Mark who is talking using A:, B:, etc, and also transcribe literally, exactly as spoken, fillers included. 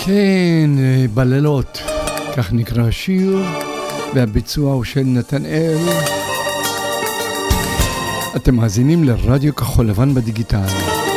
A: כן, בלילות, כך נקרא השיר, והביצוע הוא של נתנאל. אתם מאזינים לרדיו כחול לבן בדיגיטל.